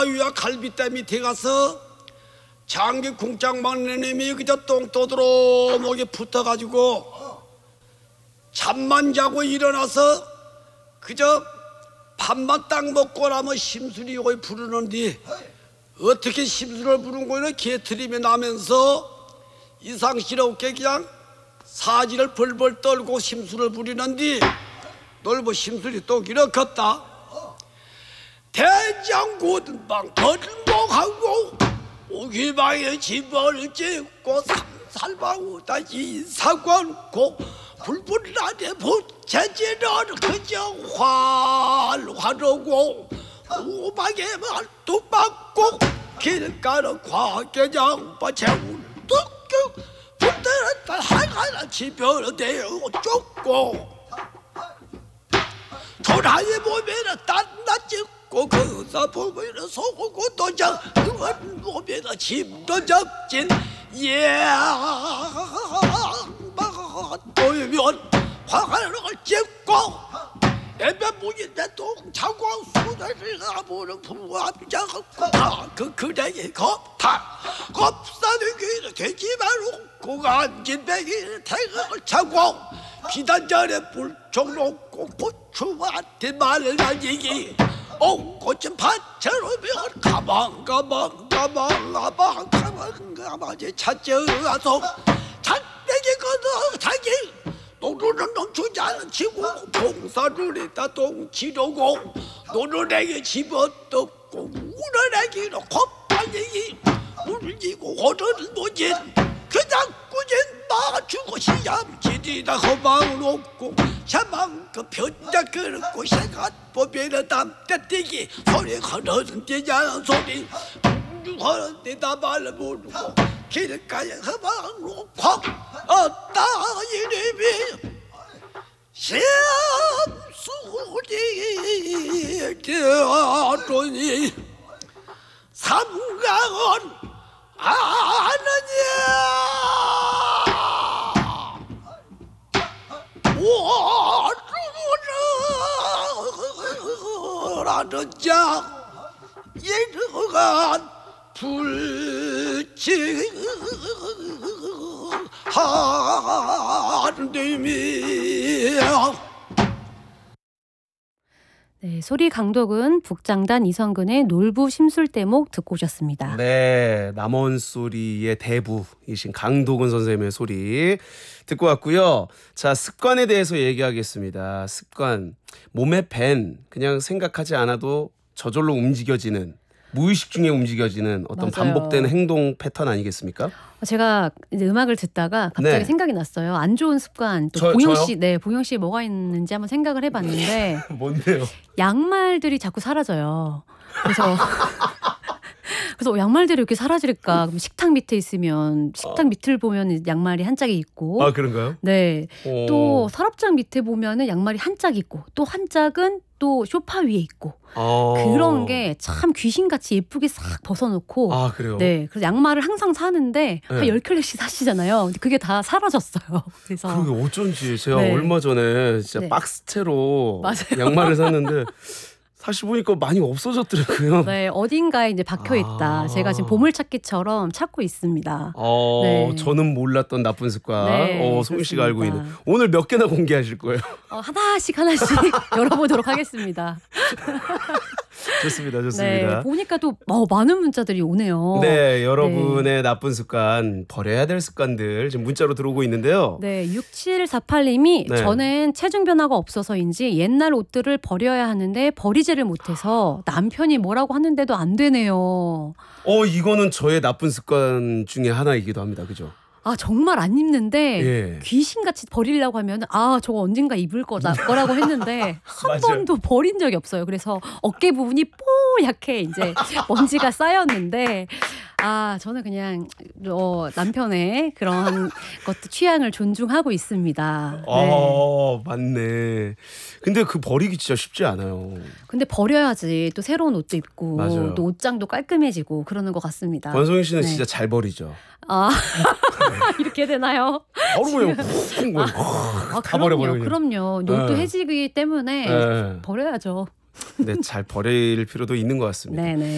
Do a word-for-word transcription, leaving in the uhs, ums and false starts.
사유야 갈빗대 밑에 가서 장기 궁짝 막내님이 그저 똥도드로 목에 붙어가지고 잠만 자고 일어나서 그저 밥만 딱 먹고 나면 심술이 요걸 부르는데 어떻게 심술을 부른 거는 개트림이 나면서 이상스럽게 그냥 사지를 벌벌 떨고 심술을 부리는데 널뭐 심술이 또 이렇겠다. 대장고등방 덜목하고 오기방에 집을 짓고 삼살방우 다시 사관고 불불나게 부채질을 그저 활활하고 오방에만 뚝박고 길가는 과계장 바채운 뚝뚝 붙들었다 하나 집어를 대고 쫓고 도라에 보면은 딴나 찍고 그사 보면은 소고 도장 그건 보면은 짐도 접진 예막 보이면 화가를 찍고 애매 무인데 동차고 수다를 가보는 부합장 그 그대의 겁타 겁사는 귀를 되지 말고 고간진 백이 태극을 차고 비단전에 불총 놓고 고추한테 말을 날리기 옥꽃은 밭처럼 가방 가방 가방 가방 가방 가방 찾아가서 잔대기 걷어 자기 노루는 멈추지 않은 치고 봉사를 했다 똥치려고 노루에게 집어뜯고 우러내기로 콧발리기 울리고 호르는 모진 그냥 꾸진 맞추고 시암질이나 허망을 없고 샤망 그 편자 그렇고 새갓 보면은 담대뛰기 소리 걸어는 뛰자는 소리 걸었는데 나 말을 모르고 길가에 허망을 놓고 어따 이름이 시암소리 되었더니 삼강은 아느냐 오르라는 자 이르간 불치하느님이야. 네, 소리 강독은 북장단 이성근의 놀부 심술대목 듣고 오셨습니다. 네, 남원 소리의 대부이신 강도근 선생님의 소리 듣고 왔고요. 자, 습관에 대해서 얘기하겠습니다. 습관, 몸에 밴 그냥 생각하지 않아도 저절로 움직여지는 무의식 중에 움직여지는 어떤 맞아요. 반복되는 행동 패턴 아니겠습니까? 제가 이제 음악을 듣다가 갑자기 네. 생각이 났어요. 안 좋은 습관. 또 저- 보영 저요? 씨, 네, 보영 씨 뭐가 있는지 한번 생각을 해봤는데 뭔데요? 양말들이 자꾸 사라져요. 그래서 그래서 양말들이 이렇게 사라질까? 그럼 식탁 밑에 있으면 식탁 밑을 보면 양말이 한 짝이 있고, 아, 그런가요? 네, 오. 또 서랍장 밑에 보면은 양말이 한 짝 있고, 또 한 짝은 또 소파 위에 있고. 아. 그런 게 참 귀신같이 예쁘게 싹 벗어놓고 아, 그래요? 네, 그래서 양말을 항상 사는데 한 네. 열 켤레씩 사시잖아요. 근데 그게 다 사라졌어요. 그래서 그게 어쩐지 제가 네. 얼마 전에 진짜 네. 박스채로 맞아요. 양말을 샀는데 다시 보니까 많이 없어졌더라고요. 네, 어딘가에 이제 박혀 있다. 아. 제가 지금 보물찾기처럼 찾고 있습니다. 어, 네. 저는 몰랐던 나쁜 습관. 네, 어, 송희 씨가 알고 그렇습니다. 있는. 오늘 몇 개나 공개하실 거예요? 어, 하나씩 하나씩 열어보도록 하겠습니다. 좋습니다, 네, 좋습니다. 보니까 또 어, 많은 문자들이 오네요. 네, 여러분의 나쁜 습관, 버려야 될 습관들 지금 문자로 들어오고 있는데요. 네, 육칠사팔님이 네. 저는 체중 변화가 없어서인지 옛날 옷들을 버려야 하는데 버리지를 못해서 남편이 뭐라고 하는데도 안 되네요. 어, 이거는 저의 나쁜 습관 중에 하나이기도 합니다. 그죠? 아, 정말 안 입는데 예. 귀신같이 버리려고 하면 아, 저거 언젠가 입을 거다, 거라고 했는데 한 맞아요. 번도 버린 적이 없어요. 그래서 어깨 부분이 뽀얗게 이제 먼지가 쌓였는데 아, 저는 그냥 어, 남편의 그런 것도 취향을 존중하고 있습니다. 네. 아, 맞네. 근데 그 버리기 진짜 쉽지 않아요. 근데 버려야지 또 새로운 옷도 입고 맞아요. 또 옷장도 깔끔해지고 그러는 것 같습니다. 권성희 씨는 네. 진짜 잘 버리죠. 아, 이렇게 되나요? 바로 그냥 푹 거예요. 아, 다 버려버려, 그럼요. 그냥. 그럼요. 옷도 네. 해지기 때문에 네. 버려야죠. 근데 잘 버릴 필요도 있는 것 같습니다. 네네.